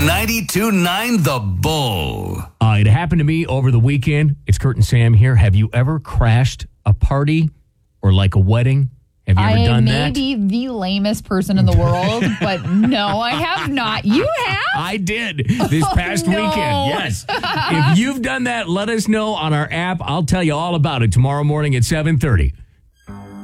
92.9 The Bull. It happened to me over the weekend. It's Kurt and Sam here. Have you ever crashed a party or like a wedding? Have you ever done that? I may be the lamest person in the world, but no, I have not. You have? I did this past weekend. Yes. If you've done that, let us know on our app. I'll tell you all about it tomorrow morning at 7:30.